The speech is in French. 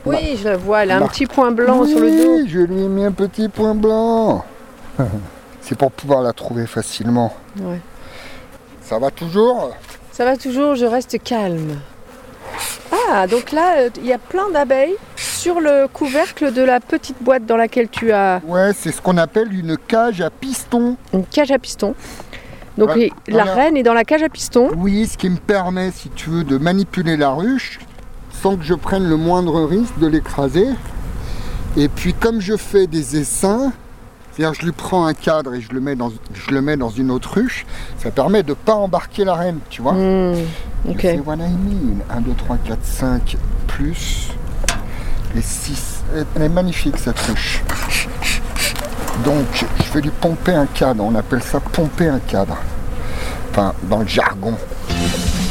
Oui, je la vois, elle a un petit point blanc sur le dos. Oui, je lui ai mis un petit point blanc. C'est pour pouvoir la trouver facilement. Ouais. Ça va toujours? Ça va toujours, je reste calme. Ah, donc là, il y a plein d'abeilles sur le couvercle de la petite boîte dans laquelle tu as Ouais, c'est ce qu'on appelle une cage à piston. une cage à piston. Donc Ouais, la voilà. reine est dans la cage à piston. Oui, ce qui me permet, si tu veux, de manipuler la ruche sans que je prenne le moindre risque de l'écraser. Et puis comme je fais des essaims, c'est-à-dire je lui prends un cadre et je le mets dans une autre ruche, ça permet de ne pas embarquer la reine, tu vois. Ok. C'est what I mean. 1, 2, 3, 4, 5, plus les 6. Elle est magnifique cette ruche. Donc je vais lui pomper un cadre, on appelle ça pomper un cadre. Enfin, dans le jargon.